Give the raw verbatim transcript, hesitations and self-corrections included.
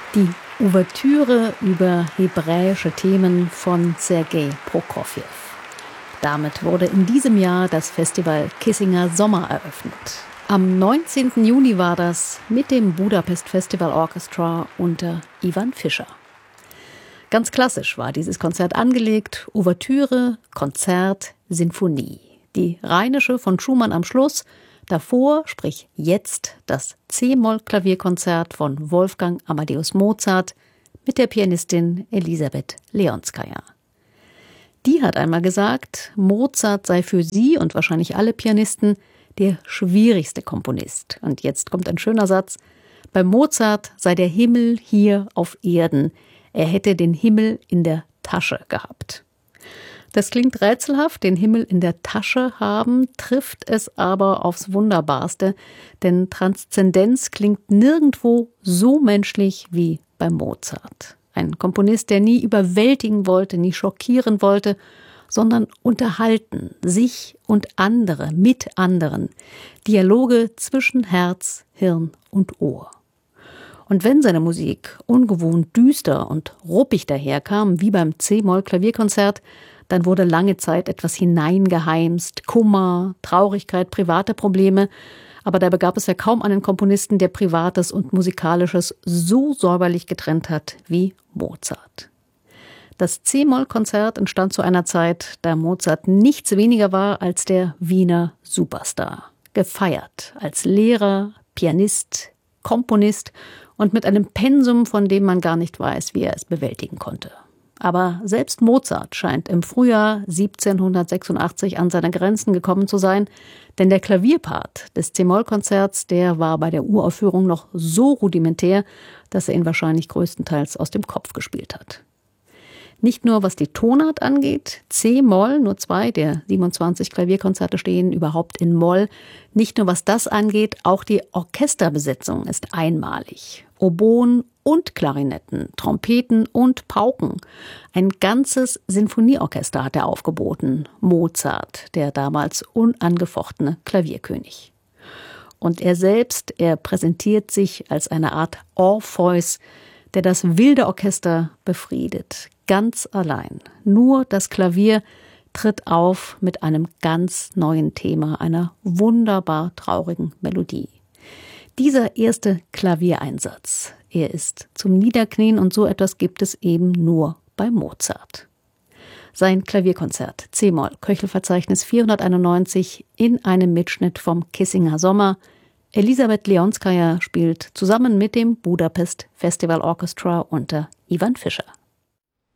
Die Ouvertüre über hebräische Themen von Sergei Prokofjew. Damit wurde in diesem Jahr das Festival Kissinger Sommer eröffnet. Am neunzehnten Juni war das mit dem Budapest Festival Orchestra unter Ivan Fischer. Ganz klassisch war dieses Konzert angelegt: Ouvertüre, Konzert, Sinfonie. Die Rheinische von Schumann am Schluss, davor, sprich jetzt, das C-Moll-Klavierkonzert von Wolfgang Amadeus Mozart mit der Pianistin Elisabeth Leonskaya. Die hat einmal gesagt, Mozart sei für sie und wahrscheinlich alle Pianisten der schwierigste Komponist. Und jetzt kommt ein schöner Satz: Bei Mozart sei der Himmel hier auf Erden. Er hätte den Himmel in der Tasche gehabt. Das klingt rätselhaft, den Himmel in der Tasche haben, trifft es aber aufs Wunderbarste, denn Transzendenz klingt nirgendwo so menschlich wie bei Mozart. Ein Komponist, der nie überwältigen wollte, nie schockieren wollte, sondern unterhalten, sich und andere, mit anderen. Dialoge zwischen Herz, Hirn und Ohr. Und wenn seine Musik ungewohnt düster und ruppig daherkam, wie beim C-Moll-Klavierkonzert, dann wurde lange Zeit etwas hineingeheimst, Kummer, Traurigkeit, private Probleme. Aber dabei gab es ja kaum einen Komponisten, der Privates und Musikalisches so säuberlich getrennt hat wie Mozart. Das C-Moll-Konzert entstand zu einer Zeit, da Mozart nichts weniger war als der Wiener Superstar. Gefeiert als Lehrer, Pianist, Komponist und mit einem Pensum, von dem man gar nicht weiß, wie er es bewältigen konnte. Aber selbst Mozart scheint im Frühjahr siebzehnhundertsechsundachtzig an seine Grenzen gekommen zu sein, denn der Klavierpart des C-Moll-Konzerts, der war bei der Uraufführung noch so rudimentär, dass er ihn wahrscheinlich größtenteils aus dem Kopf gespielt hat. Nicht nur was die Tonart angeht, C-Moll, nur zwei der siebenundzwanzig Klavierkonzerte stehen überhaupt in Moll. Nicht nur was das angeht, auch die Orchesterbesetzung ist einmalig. Oboen und Klarinetten, Trompeten und Pauken. Ein ganzes Sinfonieorchester hat er aufgeboten. Mozart, der damals unangefochtene Klavierkönig. Und er selbst, er präsentiert sich als eine Art Orpheus, der das wilde Orchester befriedet. Ganz allein. Nur das Klavier tritt auf mit einem ganz neuen Thema, einer wunderbar traurigen Melodie. Dieser erste Klaviereinsatz, er ist zum Niederknien, und so etwas gibt es eben nur bei Mozart. Sein Klavierkonzert C-Moll, Köchelverzeichnis vierhunderteinundneunzig in einem Mitschnitt vom Kissinger Sommer. Elisabeth Leonskaya spielt zusammen mit dem Budapest Festival Orchestra unter Ivan Fischer.